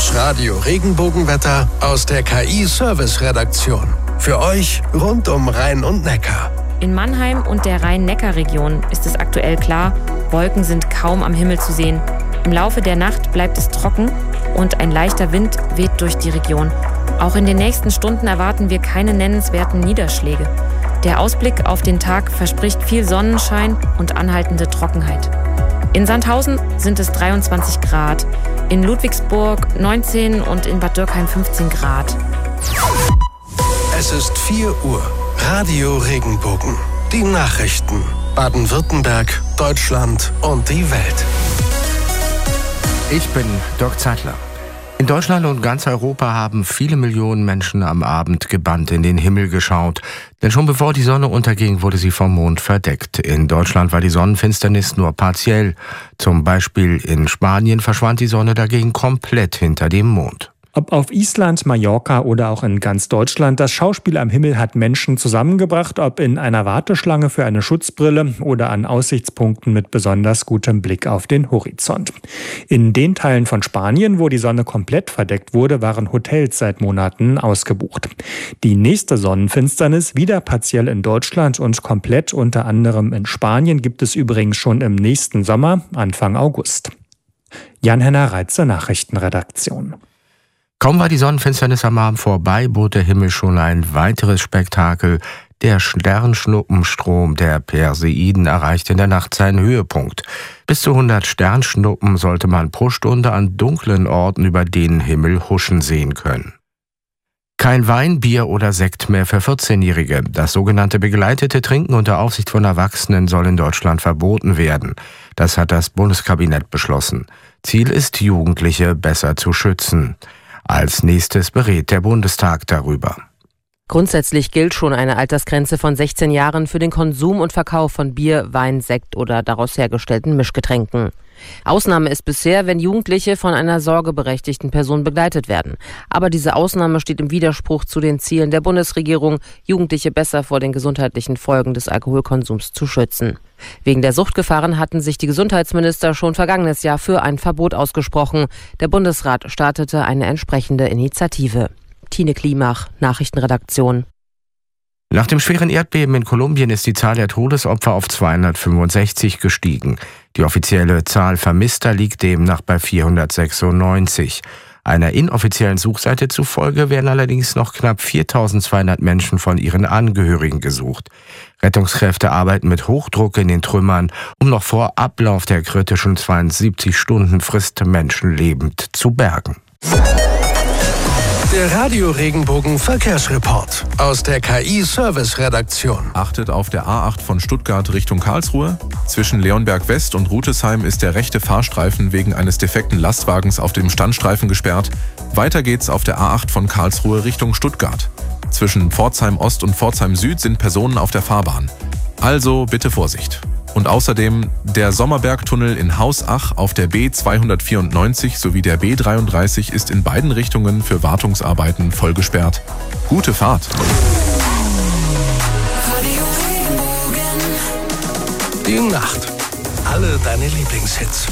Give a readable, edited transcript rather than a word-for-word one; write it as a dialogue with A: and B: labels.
A: Das Radio-Regenbogenwetter aus der KI-Service-Redaktion. Für euch rund um Rhein und Neckar.
B: In Mannheim und der Rhein-Neckar-Region ist es aktuell klar, Wolken sind kaum am Himmel zu sehen. Im Laufe der Nacht bleibt es trocken und ein leichter Wind weht durch die Region. Auch in den nächsten Stunden erwarten wir keine nennenswerten Niederschläge. Der Ausblick auf den Tag verspricht viel Sonnenschein und anhaltende Trockenheit. In Sandhausen sind es 23 Grad, in Ludwigsburg 19 und in Bad Dürkheim 15 Grad.
A: Es ist 4 Uhr. Radio Regenbogen. Die Nachrichten. Baden-Württemberg, Deutschland und die Welt.
C: Ich bin Dirk Zeitler. In Deutschland und ganz Europa haben viele Millionen Menschen am Abend gebannt in den Himmel geschaut. Denn schon bevor die Sonne unterging, wurde sie vom Mond verdeckt. In Deutschland war die Sonnenfinsternis nur partiell. Zum Beispiel in Spanien verschwand die Sonne dagegen komplett hinter dem Mond.
D: Ob auf Island, Mallorca oder auch in ganz Deutschland, das Schauspiel am Himmel hat Menschen zusammengebracht, ob in einer Warteschlange für eine Schutzbrille oder an Aussichtspunkten mit besonders gutem Blick auf den Horizont. In den Teilen von Spanien, wo die Sonne komplett verdeckt wurde, waren Hotels seit Monaten ausgebucht. Die nächste Sonnenfinsternis, wieder partiell in Deutschland und komplett unter anderem in Spanien, gibt es übrigens schon im nächsten Sommer, Anfang August. Jan-Henner Reitze, Nachrichtenredaktion.
C: Kaum war die Sonnenfinsternis am Abend vorbei, bot der Himmel schon ein weiteres Spektakel. Der Sternschnuppenstrom der Perseiden erreichte in der Nacht seinen Höhepunkt. Bis zu 100 Sternschnuppen sollte man pro Stunde an dunklen Orten über den Himmel huschen sehen können. Kein Wein, Bier oder Sekt mehr für 14-Jährige. Das sogenannte begleitete Trinken unter Aufsicht von Erwachsenen soll in Deutschland verboten werden. Das hat das Bundeskabinett beschlossen. Ziel ist, Jugendliche besser zu schützen. Als nächstes berät der Bundestag darüber.
E: Grundsätzlich gilt schon eine Altersgrenze von 16 Jahren für den Konsum und Verkauf von Bier, Wein, Sekt oder daraus hergestellten Mischgetränken. Ausnahme ist bisher, wenn Jugendliche von einer sorgeberechtigten Person begleitet werden. Aber diese Ausnahme steht im Widerspruch zu den Zielen der Bundesregierung, Jugendliche besser vor den gesundheitlichen Folgen des Alkoholkonsums zu schützen. Wegen der Suchtgefahren hatten sich die Gesundheitsminister schon vergangenes Jahr für ein Verbot ausgesprochen. Der Bundesrat startete eine entsprechende Initiative. Tine Klimach, Nachrichtenredaktion.
C: Nach dem schweren Erdbeben in Kolumbien ist die Zahl der Todesopfer auf 265 gestiegen. Die offizielle Zahl Vermisster liegt demnach bei 496. Einer inoffiziellen Suchseite zufolge werden allerdings noch knapp 4.200 Menschen von ihren Angehörigen gesucht. Rettungskräfte arbeiten mit Hochdruck in den Trümmern, um noch vor Ablauf der kritischen 72-Stunden-Frist Menschen lebend zu bergen.
A: Der Radio-Regenbogen Verkehrsreport aus der KI-Service-Redaktion.
F: Achtet auf der A8 von Stuttgart Richtung Karlsruhe. Zwischen Leonberg West und Rutesheim ist der rechte Fahrstreifen wegen eines defekten Lastwagens auf dem Standstreifen gesperrt. Weiter geht's auf der A8 von Karlsruhe Richtung Stuttgart. Zwischen Pforzheim Ost und Pforzheim Süd sind Personen auf der Fahrbahn. Also bitte Vorsicht. Und außerdem der Sommerbergtunnel in Hausach auf der B294 sowie der B33 ist in beiden Richtungen für Wartungsarbeiten voll gesperrt. Gute Fahrt!
A: Die Nacht. Alle deine Lieblingshits.